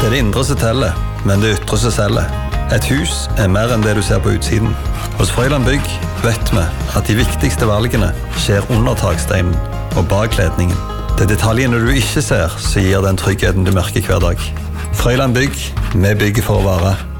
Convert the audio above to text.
Det det indre som teller, men det ytre som selger. Et hus mer enn det du ser på utsiden. Hos Frøyland Bygg vet vi at de viktigste valgene skjer under taksteinen og bak ledningen. Det detaljene du ikke ser, som gir den tryggheten du merker hver dag. Frøyland Bygg, vi bygger for å vare.